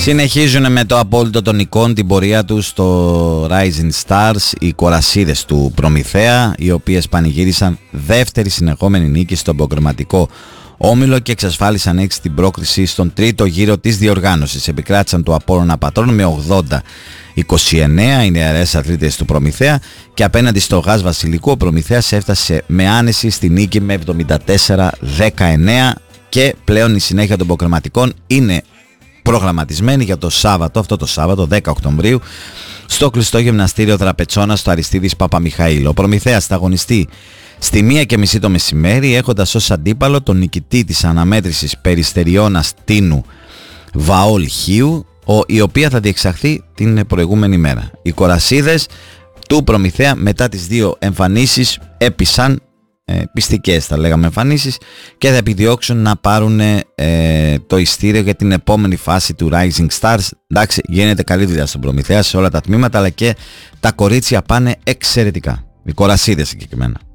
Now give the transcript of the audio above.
Συνεχίζουν με το απόλυτο των εικόν την πορεία τους στο Rising Stars οι κορασίδες του Προμηθέα, οι οποίες πανηγύρισαν δεύτερη συνεχόμενη νίκη στον προκριματικό όμιλο και εξασφάλισαν έτσι την πρόκριση στον τρίτο γύρο της διοργάνωσης. Επικράτησαν το Απόλλωνα Πατρών με 80-29 οι νεαρές αθλήτες του Προμηθέα και απέναντι στο ΓΑΣ Βασιλικού ο Προμηθέας έφτασε με άνεση στη νίκη με 74-19 και πλέον η συνέχεια των προκριματικών είναι προγραμματισμένη για το Σάββατο, αυτό το Σάββατο 10 Οκτωβρίου στο κλειστό γυμναστήριο Τραπετσόνας στο Αριστίδης Παπαμιχαήλ. Ο Προμηθέας θα αγωνιστεί στη 1:30 το μεσημέρι έχοντας ως αντίπαλο τον νικητή της αναμέτρησης Περιστεριώνας Τίνου Βαόλ Χίου, η οποία θα διεξαχθεί την προηγούμενη μέρα. Οι κορασίδες του Προμηθέα μετά τις δύο εμφανίσεις έπεισαν πιστικές θα λέγαμε εμφανίσεις και θα επιδιώξουν να πάρουν το ειστήριο για την επόμενη φάση του Rising Stars. Εντάξει, γίνεται καλή δουλειά στον Προμηθέα σε όλα τα τμήματα, αλλά και τα κορίτσια πάνε εξαιρετικά, οι κορασίδες συγκεκριμένα.